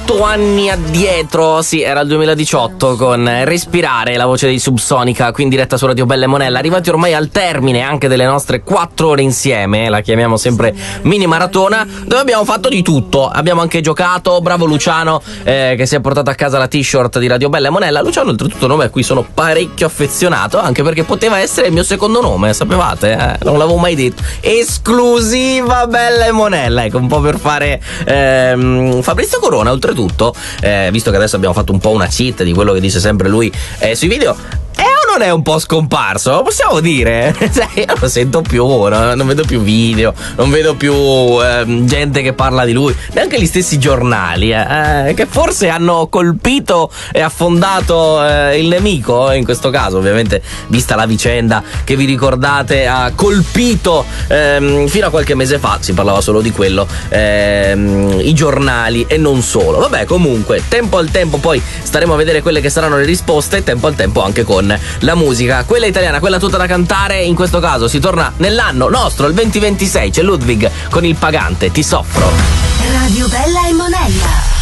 8 anni addietro, sì, era il 2018, con Respirare, la voce dei Subsonica, qui in diretta su Radio Bella e Monella, arrivati ormai al termine anche delle nostre 4 ore insieme, la chiamiamo sempre mini maratona, dove abbiamo fatto di tutto, abbiamo anche giocato, bravo Luciano, che si è portato a casa la t-shirt di Radio Bella e Monella. Luciano, oltretutto, nome a cui sono parecchio affezionato, anche perché poteva essere il mio secondo nome, sapevate? Non l'avevo mai detto. Esclusiva Bella e Monella, ecco, un po' per fare Fabrizio Corona, oltretutto, visto che adesso abbiamo fatto un po' una cheat di quello che dice sempre lui sui video, è o non è un po' scomparso? Lo possiamo dire? Io non lo sento più, non vedo più video, non vedo più gente che parla di lui, neanche gli stessi giornali che forse hanno colpito e affondato il nemico, in questo caso ovviamente, vista la vicenda che vi ricordate ha colpito fino a qualche mese fa, si parlava solo di quello, i giornali e non solo. Vabbè, comunque, tempo al tempo poi staremo a vedere quelle che saranno le risposte, tempo al tempo anche con la musica, quella italiana, quella tutta da cantare. In questo caso si torna nell'anno nostro, il 2026, c'è Ludwig con Il Pagante, Ti soffro. Radio Bella e Monella.